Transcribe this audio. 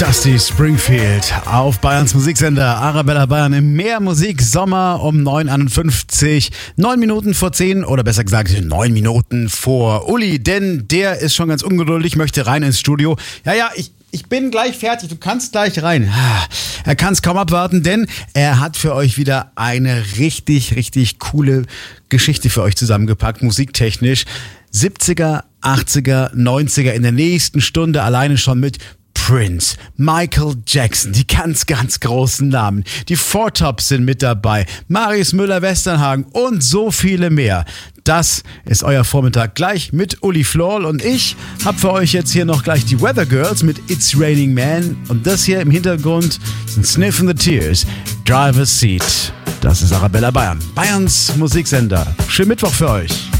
Dusty Springfield auf Bayerns Musiksender Arabella Bayern im Mehrmusik Sommer um 9:51, 9 Minuten vor 10 oder besser gesagt 9 Minuten vor Uli, denn der ist schon ganz ungeduldig, möchte rein ins Studio. Ja, ich bin gleich fertig, du kannst gleich rein. Er kann es kaum abwarten, denn er hat für euch wieder eine richtig, richtig coole Geschichte für euch zusammengepackt, musiktechnisch. 70er, 80er, 90er in der nächsten Stunde alleine schon mit Prince, Michael Jackson, die ganz, ganz großen Namen. Die Four Tops sind mit dabei, Marius Müller-Westernhagen und so viele mehr. Das ist euer Vormittag gleich mit Uli Florl und ich habe für euch jetzt hier noch gleich die Weather Girls mit It's Raining Man und das hier im Hintergrund sind Sniffin' the Tears, Driver's Seat. Das ist Arabella Bayern, Bayerns Musiksender. Schönen Mittwoch für euch.